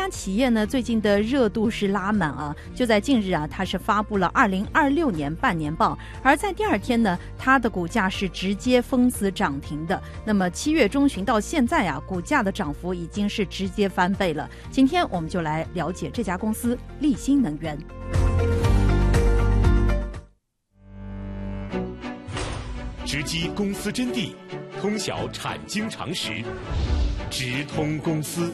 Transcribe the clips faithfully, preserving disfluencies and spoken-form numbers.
家企业呢最近的热度是拉满啊，就在近日啊，它是发布了二零二六年半年报，而在第二天呢，它的股价是直接封死涨停的。那么七月中旬到现在啊，股价的涨幅已经是直接翻倍了。今天我们就来了解这家公司力新能源。 直击公司真谛，通晓产经常识，直通公司。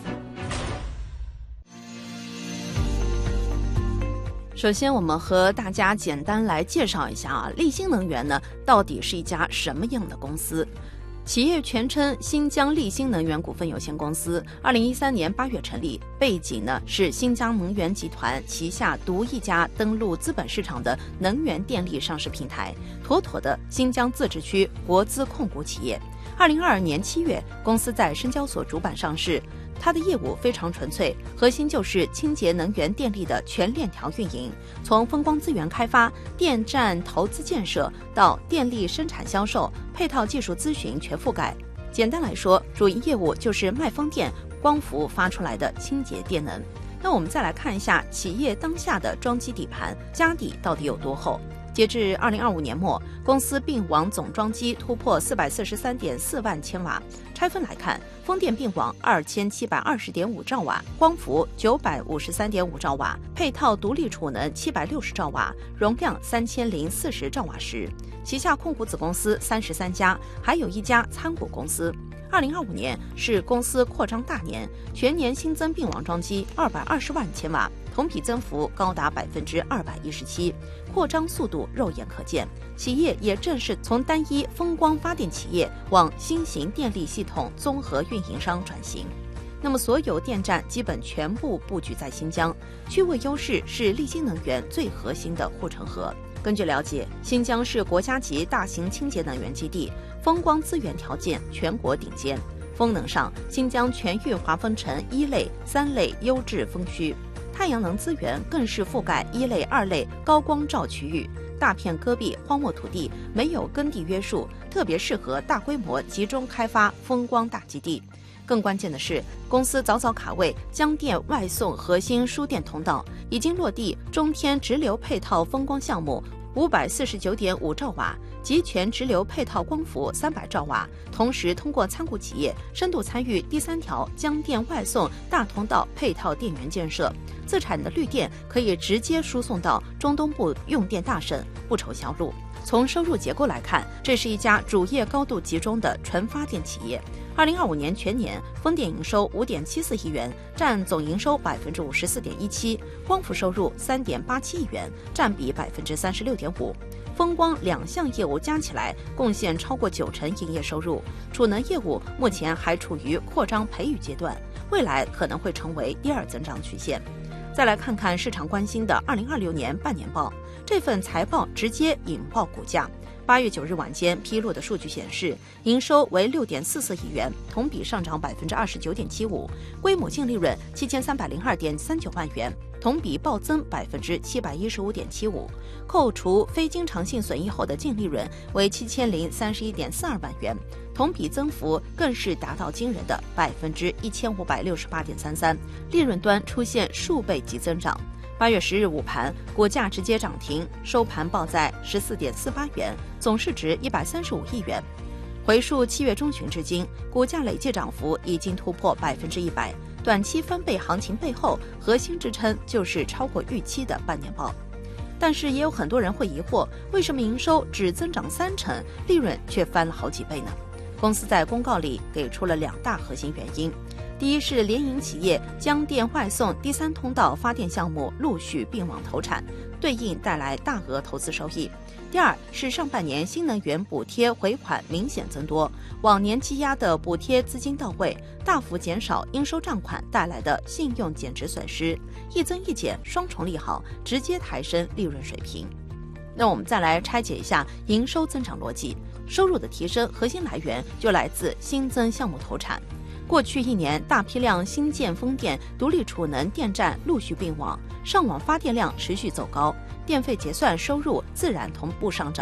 首先我们和大家简单来介绍一下啊，力新能源呢到底是一家什么样的公司？企业全称新疆力新能源股份有限公司，二零一三年八月成立，背景呢是新疆能源集团旗下独一家登陆资本市场的能源电力上市平台，妥妥的新疆自治区国资控股企业。二零二二年七月，公司在深交所主板上市。它的业务非常纯粹，核心就是清洁能源电力的全链条运营，从风光资源开发、电站投资建设到电力生产销售、配套技术咨询全覆盖。简单来说，主营业务就是卖风电、光伏发出来的清洁电能。那我们再来看一下企业当下的装机底盘，家底到底有多厚？截至二零二五年末，公司并网总装机突破四百四十三点四万千瓦。拆分来看，风电并网二千七百二十点五兆瓦，光伏九百五十三点五兆瓦，配套独立储能七百六十兆瓦，容量三千零四十兆瓦时。旗下控股子公司三十三家，还有一家参股公司。二零二五年是公司扩张大年，全年新增并网装机二百二十万千瓦，同比增幅高达百分之二百一十七，扩张速度肉眼可见。企业也正式从单一风光发电企业往新型电力系统综合运营商转型。那么，所有电站基本全部布局在新疆，区位优势是力新能源最核心的护城河。根据了解，新疆是国家级大型清洁能源基地，风光资源条件全国顶尖。风能上，新疆全域划分成一类、三类优质风区，太阳能资源更是覆盖一类、二类高光照区域，大片戈壁荒漠土地没有耕地约束，特别适合大规模集中开发风光大基地。更关键的是，公司早早卡位江电外送核心输电通道，已经落地中天直流配套风光项目五百四十九点五兆瓦，集全直流配套光伏三百兆瓦，同时通过参股企业深度参与第三条江电外送大通道配套电源建设，自产的绿电可以直接输送到中东部用电大省，不愁销路。从收入结构来看，这是一家主业高度集中的纯发电企业。二零二五年全年风电营收五点七四亿元，占总营收百分之五十四点一七；光伏收入三点八七亿元，占比百分之三十六点五。风光两项业务加起来贡献超过九成营业收入。储能业务目前还处于扩张培育阶段，未来可能会成为第二增长曲线。再来看看市场关心的二零二六年半年报，这份财报直接引爆股价。八月九日晚间披露的数据显示，营收为六点四四亿元，同比上涨百分之二十九点七五，规模净利润七千三百零二点三九万元，同比暴增百分之七百一十五点七五，扣除非经常性损益后的净利润为七千零三十一点四二万元，同比增幅更是达到惊人的百分之一千五百六十八点三三，利润端出现数倍级增长。八月十日午盘，股价直接涨停，收盘报在十四点四八元，总市值一百三十五亿元。回溯七月中旬至今，股价累计涨幅已经突破百分之一百。短期翻倍行情背后，核心支撑就是超过预期的半年报。但是也有很多人会疑惑，为什么营收只增长三成，利润却翻了好几倍呢？公司在公告里给出了两大核心原因。第一是联营企业江电外送第三通道发电项目陆续并网投产，对应带来大额投资收益。第二是上半年新能源补贴回款明显增多，往年积压的补贴资金到位，大幅减少应收账款带来的信用减值损失，一增一减双重利好，直接抬升利润水平。那我们再来拆解一下营收增长逻辑，收入的提升核心来源就来自新增项目投产。过去一年，大批量新建风电、独立储能电站陆续并网，上网发电量持续走高，电费结算收入自然同步上涨。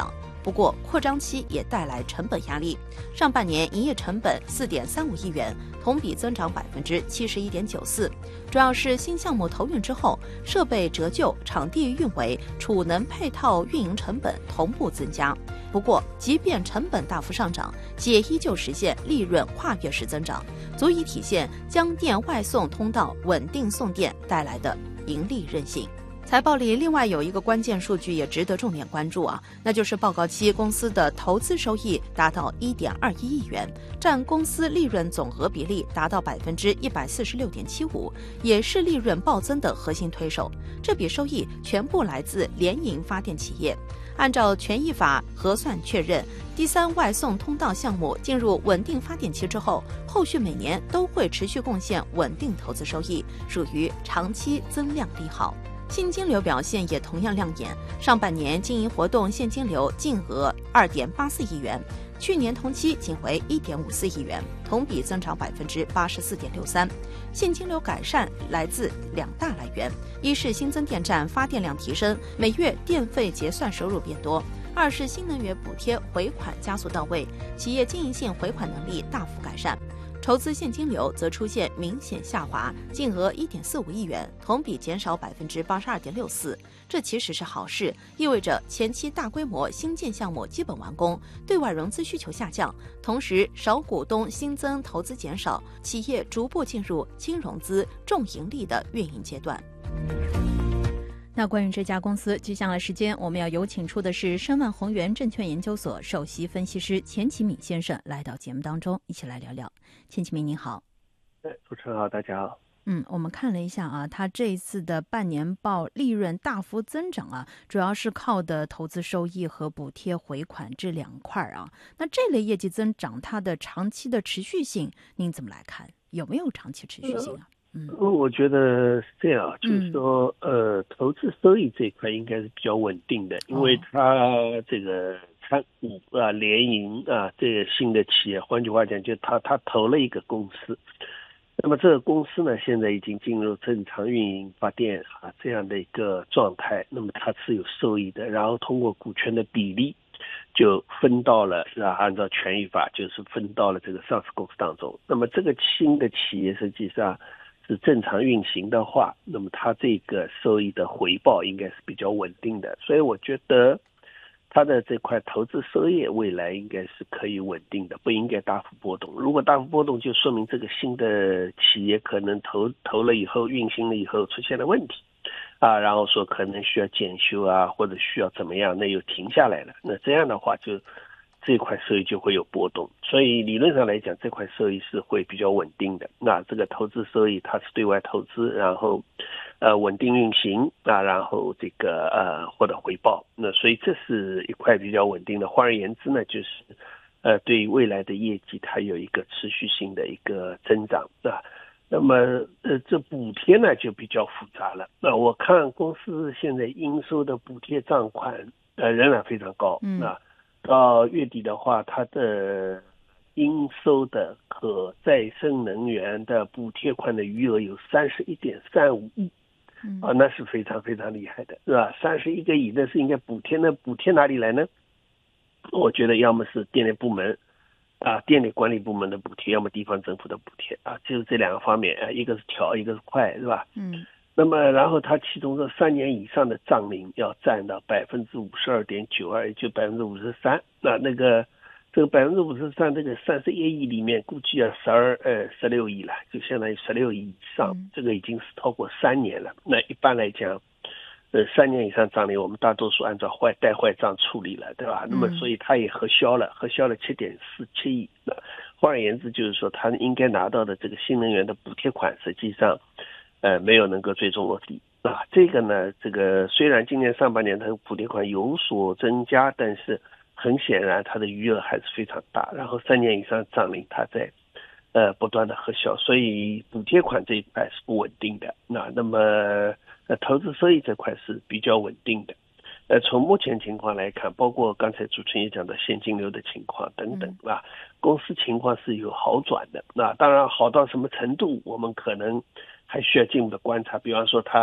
不过扩张期也带来成本压力。上半年营业成本四点三五亿元，同比增长百分之七十一点九四，主要是新项目投运之后，设备折旧、场地运维、储能配套运营成本同步增加。不过，即便成本大幅上涨，企业依旧实现利润跨越式增长，足以体现江电外送通道稳定送电带来的盈利韧性。财报里另外有一个关键数据也值得重点关注啊，那就是报告期公司的投资收益达到 一点二一亿元，占公司利润总额比例达到 百分之一百四十六点七五， 也是利润暴增的核心推手。这笔收益全部来自联营发电企业。按照权益法核算确认，第三外送通道项目进入稳定发电期之后，后续每年都会持续贡献稳定投资收益，属于长期增量利好。现金流表现也同样亮眼，上半年经营活动现金流净额 二点八四亿元，去年同期仅为 一点五四亿元，同比增长 百分之八十四点六三。现金流改善来自两大来源，一是新增电站发电量提升，每月电费结算收入变多；二是新能源补贴回款加速到位，企业经营性回款能力大幅改善。筹资现金流则出现明显下滑，净额 一点四五亿元，同比减少 百分之八十二点六四。这其实是好事，意味着前期大规模新建项目基本完工，对外融资需求下降，同时少股东新增投资减少，企业逐步进入轻融资、重盈利的运营阶段。那关于这家公司，接下来时间我们要有请出的是申万宏源证券研究所首席分析师钱启敏先生来到节目当中，一起来聊聊。钱启敏您好。 主持人好，大家好。 嗯，我们看了一下啊，它这一次的半年报利润大幅增长啊，主要是靠的投资收益和补贴回款这两块啊。那这类业绩增长，它的长期的持续性，您怎么来看？有没有长期持续性啊？ 嗯，我觉得是这样，就是说，呃，投资收益这一块应该是比较稳定的，因为它这个参股啊、联营啊，这个新的企业，换句话讲，就他他投了一个公司。那么这个公司呢，现在已经进入正常运营发电啊这样的一个状态，那么它是有收益的，然后通过股权的比例就分到了是吧？按照权益法就是分到了这个上市公司当中。那么这个新的企业实际上是正常运行的话，那么它这个收益的回报应该是比较稳定的，所以我觉得它的这块投资收益未来应该是可以稳定的，不应该大幅波动。如果大幅波动，就说明这个新的企业可能投投了以后，运行了以后出现了问题啊，然后说可能需要检修啊，或者需要怎么样，那又停下来了。那这样的话就这块收益就会有波动，所以理论上来讲，这块收益是会比较稳定的。那这个投资收益它是对外投资，然后呃稳定运行啊，然后这个呃获得回报，那所以这是一块比较稳定的。换而言之呢，就是呃对未来的业绩它有一个持续性的一个增长啊。那么呃这补贴呢就比较复杂了。那我看公司现在应收的补贴账款呃仍然非常高，嗯啊。到月底的话，它的应收的可再生能源的补贴款的余额有三十一点三五亿，啊，那是非常非常厉害的，是吧？三十一个亿，那是应该补贴，那补贴哪里来呢？我觉得要么是电力部门啊，电力管理部门的补贴，要么地方政府的补贴啊，就是这两个方面啊，一个是调，一个是快，是吧？嗯。那么，然后它其中这三年以上的账龄要占到百分之五十二点九二，也就百分之五十三。那那个这个百分之五十三，这个三十一亿里面，估计要十二呃十六亿了，就相当于十六亿以上。这个已经是超过三年了。那一般来讲，呃，三年以上账龄，我们大多数按照坏贷坏账处理了，对吧？那么，所以它也核销了，核销了七点四七亿。那换而言之，就是说，它应该拿到的这个新能源的补贴款，实际上。呃，没有能够最终落地啊。这个呢，这个虽然今年上半年它的补贴款有所增加，但是很显然它的余额还是非常大。然后三年以上账龄它在呃不断的核销，所以补贴款这一块是不稳定的。那那么呃投资收益这块是比较稳定的。呃，从目前情况来看，包括刚才主持人也讲的现金流的情况等等啊，公司情况是有好转的。那当然好到什么程度，我们可能还需要进一步的观察。比方说它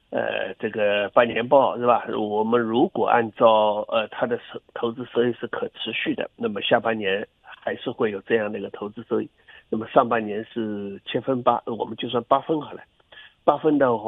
呃这个半年报是吧？我们如果按照呃它的投资收益是可持续的，那么下半年还是会有这样的一个投资收益。那么上半年是七分八，我们就算八分好了，八分的话。